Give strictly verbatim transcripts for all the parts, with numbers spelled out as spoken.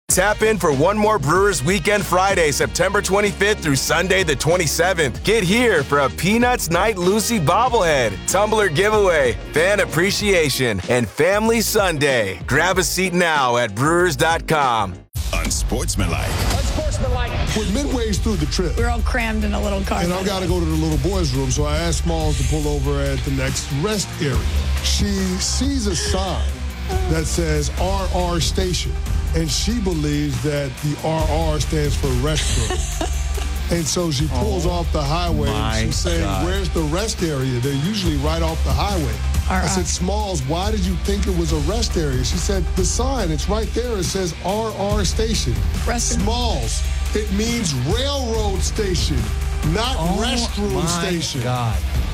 Tap in for one more Brewers Weekend Friday, September twenty-fifth through Sunday the twenty-seventh. Get here for a Peanuts Night Lucy bobblehead, tumbler giveaway, fan appreciation, and family Sunday. Grab a seat now at brewers dot com. Unsportsmanlike. Unsportsmanlike. We're midways through the trip. We're all crammed in a little car. And I've got to go to the little boys' room, so I asked Smalls to pull over at the next rest area. She sees a sign that says R R Station, and she believes that the R R stands for restroom. And so she pulls oh, off the highway, and she's saying, God. Where's the rest area? They're usually right off the highway. R R. I said, Smalls, why did you think it was a rest area? She said, the sign, it's right there. It says R R Station. Restroom. Smalls, it means railroad station, not oh, restroom my station. God.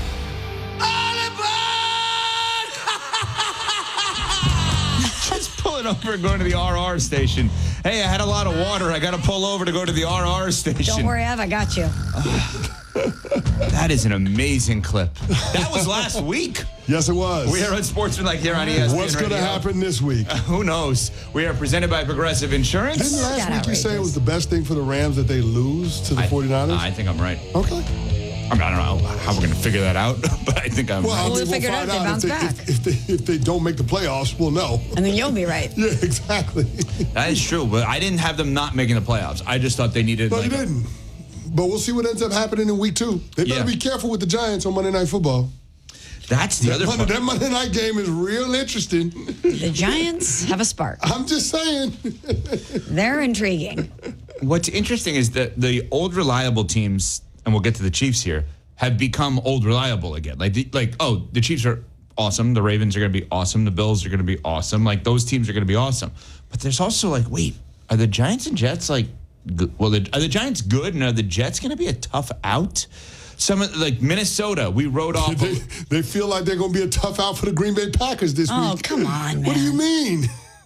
Just pulling over and going to the R R station. Hey, I had a lot of water. I got to pull over to go to the R R station. Don't worry, Ev, I got you. That is an amazing clip. That was last week. Yes, it was. We are Unsportsmanlike here on E S P N What's going to happen this week? Uh, who knows? We are presented by Progressive Insurance. Didn't last week you say it was the best thing for the Rams that they lose to the I, 49ers? I think I'm right. Okay. I mean, I don't know how we're going to figure that out, but I think I'm well, right. I mean, we'll, we'll figure find it out. out They if, bounce they, back. if, if, they, if they don't make the playoffs, we'll know. And then you'll be right. Yeah, exactly. That is true, but I didn't have them not making the playoffs. I just thought they needed. No, like, you didn't. But we'll see what ends up happening in week two. They better Yeah. be careful with the Giants on Monday Night Football. That's the that other Monday, part. That Monday night game is real interesting. The Giants have a spark. I'm just saying. They're intriguing. What's interesting is that the old reliable teams, and we'll get to the Chiefs here, have become old reliable again. Like, the, like oh, the Chiefs are awesome. The Ravens are going to be awesome. The Bills are going to be awesome. Like, those teams are going to be awesome. But there's also like, wait, are the Giants and Jets like, good? Well, the, are the Giants good, and are the Jets going to be a tough out? Some of, like Minnesota, we wrote off. They, they feel like they're going to be a tough out for the Green Bay Packers this Oh, week. come on, man. What do you mean?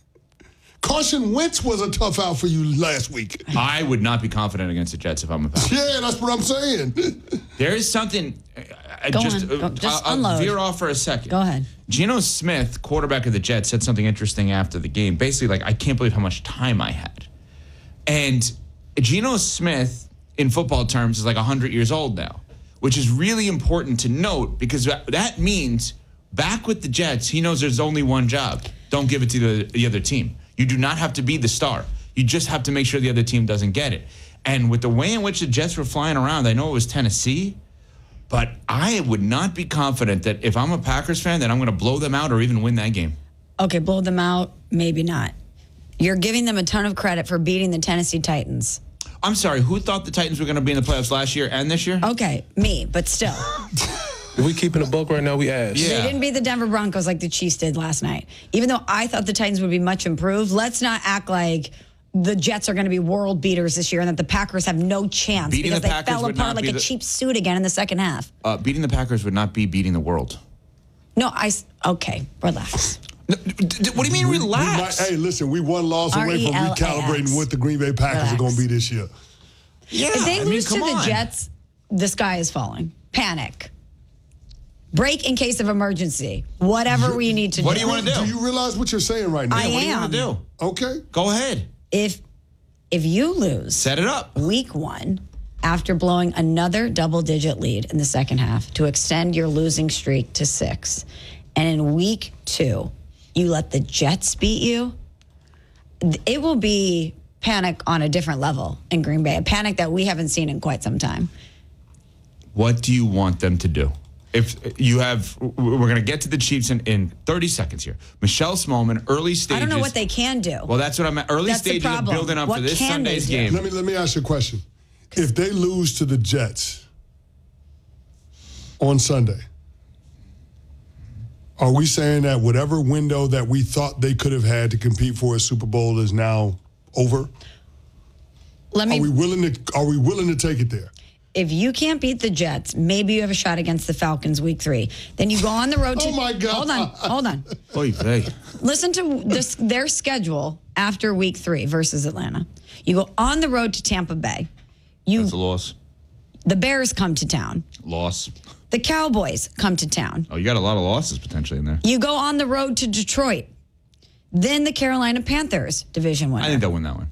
Carson Wentz was a tough out for you last week. I would not be confident against the Jets if I'm a Packer. Yeah, that's what I'm saying. There is something. I Go just, on. Go, just I'll, unload. I'll veer off for a second. Go ahead. Geno Smith, quarterback of the Jets, said something interesting after the game. Basically, like, I can't believe how much time I had. And Geno Smith, in football terms, is like one hundred years old now, which is really important to note because that means back with the Jets, he knows there's only one job. Don't give it to the, the other team. You do not have to be the star. You just have to make sure the other team doesn't get it. And with the way in which the Jets were flying around, I know it was Tennessee, but I would not be confident that if I'm a Packers fan, that I'm going to blow them out or even win that game. Okay, blow them out, maybe not. You're giving them a ton of credit for beating the Tennessee Titans. I'm sorry, who thought the Titans were going to be in the playoffs last year and this year? Okay, me, but still. If we keeping a book right now, we ask. Yeah. They didn't beat the Denver Broncos like the Chiefs did last night. Even though I thought the Titans would be much improved, let's not act like the Jets are going to be world beaters this year and that the Packers have no chance Beating because the they Packers fell would apart not like be a the- cheap suit again in the second half. Uh, beating the Packers would not be beating the world. No, I... s- Okay, relax. No, d- d- what do you mean We- we relax? might- hey, listen, we one loss away from R E L A X. recalibrating what the Green Bay Packers Relax. are going to be this year. yeah, If they I mean, lose to come the on. Jets, the sky is falling. Panic. Break in case of emergency. Whatever we need to What do. do you want to do? Do you realize what you're saying right now? I What do you am. want to do? Okay. Go ahead. If if you lose Set it up. week one after blowing another double-digit lead in the second half to extend your losing streak to six, and in week two you let the Jets beat you, it will be panic on a different level in Green Bay, a panic that we haven't seen in quite some time. What do you want them to do? If you have, we're going to get to the Chiefs in, in thirty seconds here. Michelle Smallman, early stages. I don't know what they can do. Well, that's what I'm at. Early That's the stages of problem. building up What for this can they Sunday's do? game. Let me let me ask you a question. If they lose to the Jets on Sunday, are we saying that whatever window that we thought they could have had to compete for a Super Bowl is now over? Let me Are we willing to are we willing to take it there? If you can't beat the Jets, maybe you have a shot against the Falcons week three. Then you go on the road to... Oh, my God. Hold on, hold on. Oy vey. Listen to this, their schedule after week three versus Atlanta. You go on the road to Tampa Bay. You, That's a loss. the Bears come to town. Loss. The Cowboys come to town. Oh, you got a lot of losses potentially in there. You go on the road to Detroit. Then the Carolina Panthers, division winner. I think they'll win that one.